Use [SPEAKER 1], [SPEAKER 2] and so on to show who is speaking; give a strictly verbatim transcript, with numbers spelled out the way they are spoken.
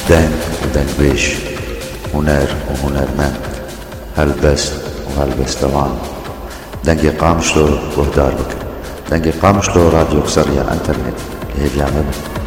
[SPEAKER 1] دنگ ودنگبيش، هنر وهنرمند، هلبست وهلبستوان. دنگی قامشلو وهدار بك، دنگی قامشلو راديو سريع انترنت اللي هي بيعمل